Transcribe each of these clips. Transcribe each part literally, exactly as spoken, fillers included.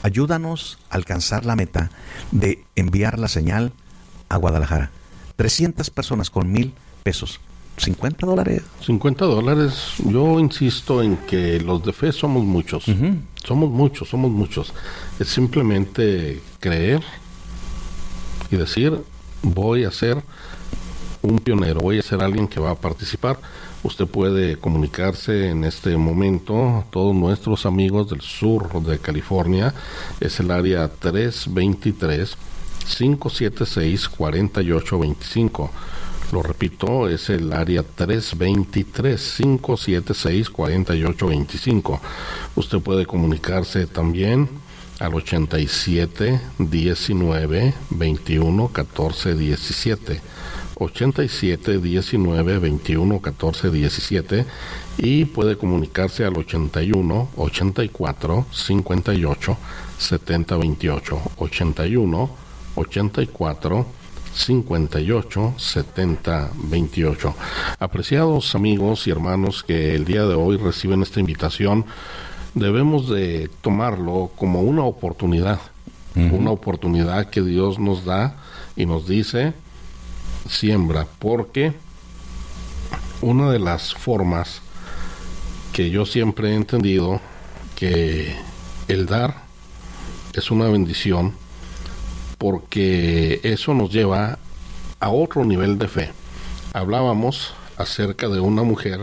ayúdanos a alcanzar la meta de enviar la señal a Guadalajara. trescientas personas con mil pesos. cincuenta dólares. cincuenta dólares. Yo insisto en que los de fe somos muchos. Uh-huh. Somos muchos, somos muchos. Es simplemente creer y decir, voy a ser un pionero, voy a ser alguien que va a participar. Usted puede comunicarse en este momento. Todos nuestros amigos del sur de California, es el área tres dos tres, cinco siete seis, cuatro ocho dos cinco. Lo repito, es el área tres dos tres, cinco siete seis, cuatro ocho dos cinco. Usted puede comunicarse también al ochenta y siete, diecinueve, veintiuno, catorce, diecisiete. ochenta y siete, diecinueve, veintiuno, catorce, diecisiete. Y puede comunicarse al ochenta y uno, ochenta y cuatro, cincuenta y ocho, setenta, veintiocho. ochenta y uno, ochenta y cuatro, cincuenta y ocho, setenta, veintiocho. Apreciados amigos y hermanos que el día de hoy reciben esta invitación, debemos de tomarlo como una oportunidad, uh-huh. una oportunidad que Dios nos da y nos dice, siembra, porque una de las formas que yo siempre he entendido que el dar es una bendición, porque eso nos lleva a otro nivel de fe. Hablábamos acerca de una mujer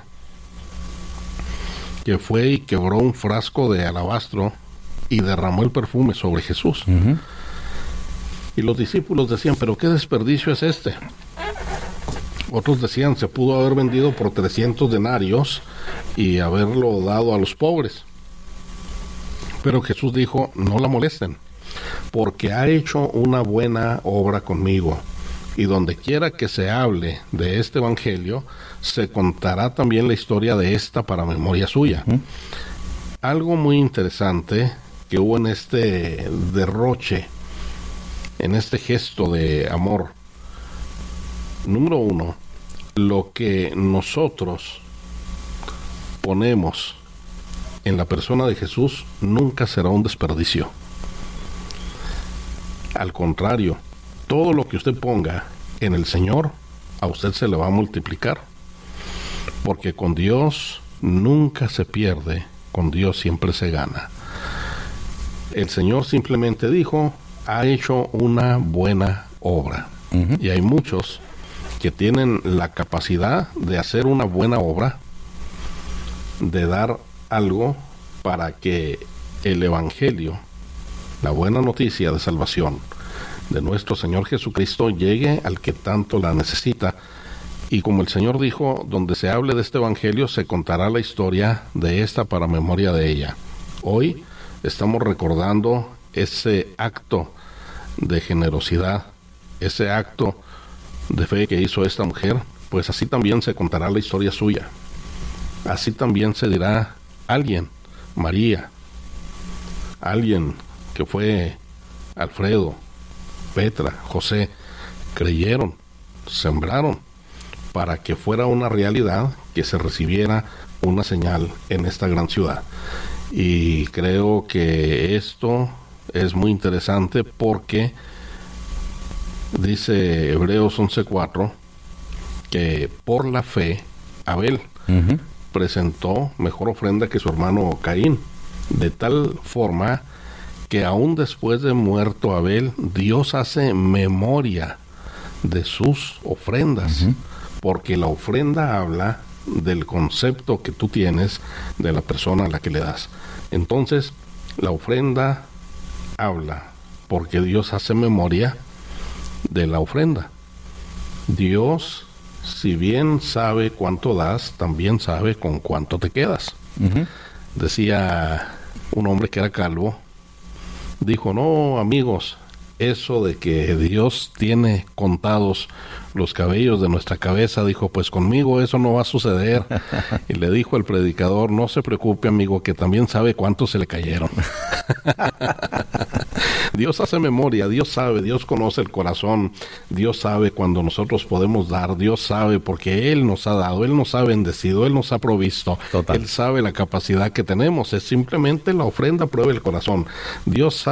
que fue y quebró un frasco de alabastro y derramó el perfume sobre Jesús. Uh-huh. Y los discípulos decían, pero qué desperdicio es este. Otros decían, se pudo haber vendido por trescientos denarios y haberlo dado a los pobres. Pero Jesús dijo, no la molesten, porque ha hecho una buena obra conmigo. Y donde quiera que se hable de este evangelio, se contará también la historia de esta para memoria suya. Uh-huh. Algo muy interesante que hubo en este derroche, en este gesto de amor. Número uno, lo que nosotros ponemos en la persona de Jesús nunca será un desperdicio. Al contrario, todo lo que usted ponga en el Señor, a usted se le va a multiplicar. Porque con Dios nunca se pierde, con Dios siempre se gana. El Señor simplemente dijo, ha hecho una buena obra. Uh-huh. Y hay muchos que tienen la capacidad de hacer una buena obra, de dar algo para que el Evangelio, la buena noticia de salvación de nuestro Señor Jesucristo, llegue al que tanto la necesita. Y como el Señor dijo, donde se hable de este Evangelio, se contará la historia de esta para memoria de ella. Hoy estamos recordando ese acto de generosidad, ese acto de fe que hizo esta mujer, pues así también se contará la historia suya. Así también se dirá alguien, María, alguien que fue Alfredo, Petra, José, creyeron, sembraron, para que fuera una realidad, que se recibiera una señal en esta gran ciudad. Y creo que esto es muy interesante porque dice Hebreos once cuatro que por la fe Abel uh-huh. presentó mejor ofrenda que su hermano Caín, de tal forma que aún después de muerto Abel, Dios hace memoria de sus ofrendas, uh-huh. porque la ofrenda habla del concepto que tú tienes de la persona a la que le das. Entonces, la ofrenda habla porque Dios hace memoria de la ofrenda. Dios, si bien sabe cuánto das, también sabe con cuánto te quedas. Uh-huh. Decía un hombre que era calvo, dijo, no, amigos, eso de que Dios tiene contados los cabellos de nuestra cabeza, dijo, pues conmigo eso no va a suceder. Y le dijo el predicador, no se preocupe, amigo, que también sabe cuántos se le cayeron. Dios hace memoria, Dios sabe, Dios conoce el corazón, Dios sabe cuando nosotros podemos dar, Dios sabe porque Él nos ha dado, Él nos ha bendecido, Él nos ha provisto. Total. Él sabe la capacidad que tenemos, es simplemente la ofrenda prueba el corazón. Dios sabe